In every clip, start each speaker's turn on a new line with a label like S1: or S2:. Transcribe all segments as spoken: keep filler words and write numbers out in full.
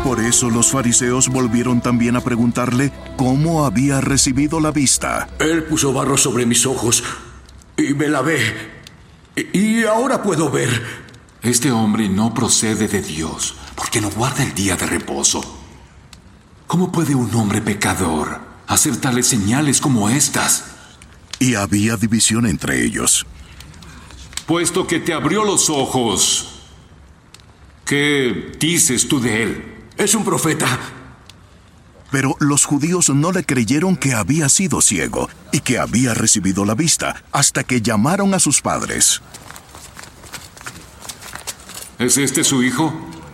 S1: Por eso los fariseos volvieron también a preguntarle cómo había recibido la vista.
S2: Él puso barro sobre mis ojos y me lavé, y ahora puedo ver.
S3: Este hombre no procede de Dios, porque no guarda el día de reposo. ¿Cómo puede un hombre pecador hacer tales señales como estas?
S1: Y había división entre ellos.
S3: Puesto que te abrió los ojos, ¿qué dices tú de él?
S2: Es un profeta.
S1: Pero los judíos no le creyeron que había sido ciego y que había recibido la vista, hasta que llamaron a sus padres.
S3: ¿Es este su hijo?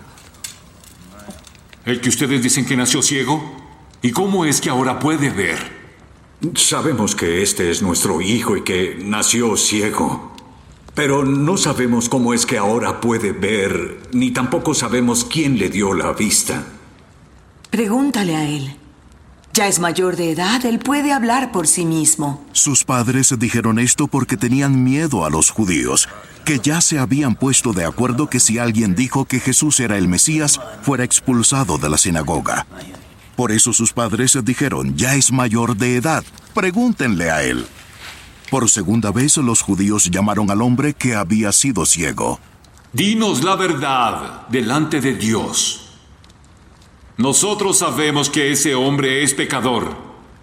S3: ¿El que ustedes dicen que nació ciego? ¿Y cómo es que ahora puede ver?
S4: Sabemos que este es nuestro hijo y que nació ciego. Pero no sabemos cómo es que ahora puede ver, ni tampoco sabemos quién le dio la vista.
S5: Pregúntale a él. Ya es mayor de edad, él puede hablar por sí mismo.
S1: Sus padres dijeron esto porque tenían miedo a los judíos, que ya se habían puesto de acuerdo que si alguien dijo que Jesús era el Mesías, fuera expulsado de la sinagoga. Por eso sus padres dijeron, ya es mayor de edad, pregúntenle a él. Por segunda vez los judíos llamaron al hombre que había sido ciego.
S3: Dinos la verdad delante de Dios. Nosotros sabemos que ese hombre es pecador.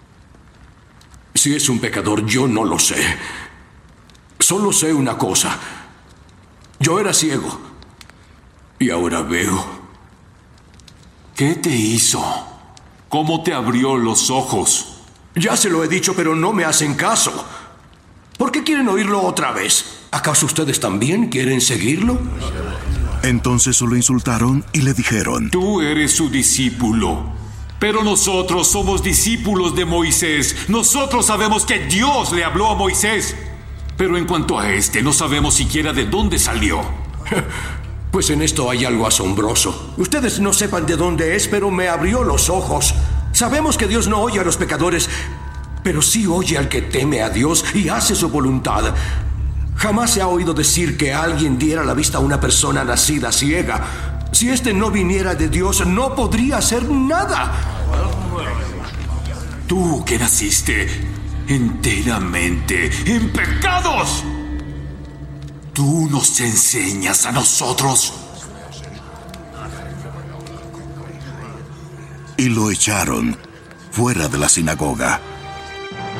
S2: Si es un pecador, yo no lo sé. Solo sé una cosa. Yo era ciego y ahora veo.
S3: ¿Qué te hizo? ¿Cómo te abrió los ojos?
S2: Ya se lo he dicho, pero no me hacen caso. ¿Por qué quieren oírlo otra vez? ¿Acaso ustedes también quieren seguirlo?
S1: Entonces lo insultaron y le dijeron,
S3: tú eres su discípulo, pero nosotros somos discípulos de Moisés. Nosotros sabemos que Dios le habló a Moisés. Pero en cuanto a este, no sabemos siquiera de dónde salió.
S2: Pues en esto hay algo asombroso. Ustedes no sepan de dónde es, pero me abrió los ojos. Sabemos que Dios no oye a los pecadores, pero sí oye al que teme a Dios y hace su voluntad. Jamás se ha oído decir que alguien diera la vista a una persona nacida ciega. Si éste no viniera de Dios, no podría hacer nada.
S3: Tú que naciste enteramente en pecados, ¿tú nos enseñas a nosotros?
S1: Y lo echaron fuera de la sinagoga.